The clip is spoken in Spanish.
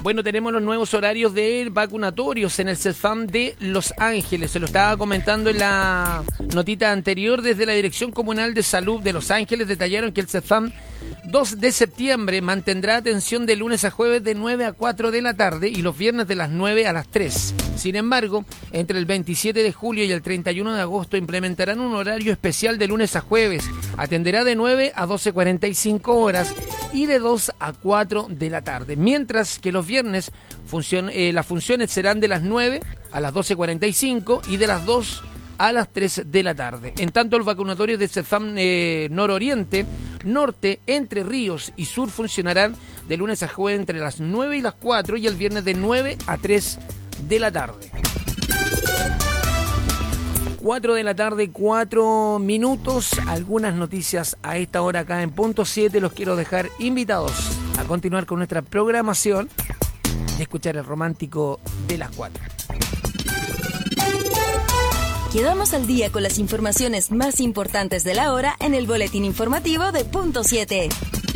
Bueno, tenemos los nuevos horarios de vacunatorios en el CEFAM de Los Ángeles. Se lo estaba comentando en la notita anterior. Desde la Dirección Comunal de Salud de Los Ángeles detallaron que el CEFAM 2 de septiembre mantendrá atención de lunes a jueves de 9 a 4 de la tarde y los viernes de las 9 a las 3. Sin embargo, entre el 27 de julio y el 31 de agosto implementarán un horario especial de lunes a jueves. Atenderá de 9 a 12:45 horas y de 2 a 4 de la tarde. Mientras que los viernes las funciones serán de las 9 a las 12:45 y de las 2 a las 3 de la tarde. En tanto, el vacunatorio de CEFAM Nororiente, Norte, Entre Ríos y Sur funcionarán de lunes a jueves entre las 9 y las 4 y el viernes de 9 a 3 de la tarde. 4 de la tarde, 4 minutos. Algunas noticias a esta hora acá en Punto 7. Los quiero dejar invitados a continuar con nuestra programación y escuchar el romántico de las 4. Quedamos al día con las informaciones más importantes de la hora en el boletín informativo de Punto 7.